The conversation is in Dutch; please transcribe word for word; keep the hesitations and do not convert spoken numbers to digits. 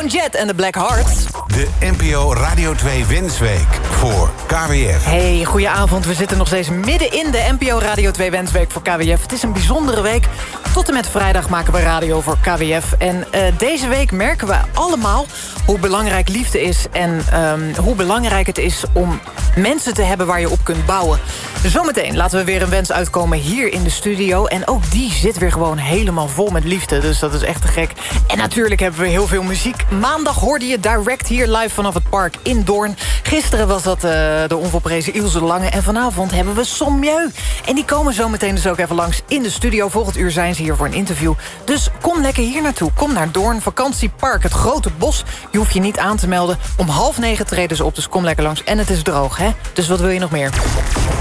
Joan Jett en de Black Hearts. De N P O Radio twee Wensweek voor K W F. Hey, goedenavond. We zitten nog steeds midden in de N P O Radio twee Wensweek voor K W F. Het is een bijzondere week. Tot en met vrijdag maken we radio voor K W F. En uh, deze week merken we allemaal hoe belangrijk liefde is... en um, hoe belangrijk het is om mensen te hebben waar je op kunt bouwen. Zometeen laten we weer een wens uitkomen hier in de studio. En ook die zit weer gewoon helemaal vol met liefde. Dus dat is echt te gek. En natuurlijk hebben we heel veel muziek. Maandag hoorde je Direct hier live vanaf het park in Doorn. Gisteren was dat uh, de onvolprezen Ilse Lange. En vanavond hebben we Sommieu. En die komen zometeen dus ook even langs in de studio. Volgend uur zijn ze hier voor een interview. Dus kom lekker hier naartoe. Kom naar Doorn, vakantiepark, het Grote Bos. Je hoeft je niet aan te melden. Om half negen treden ze op, dus kom lekker langs. En het is droog, hè? Dus wat wil je nog meer?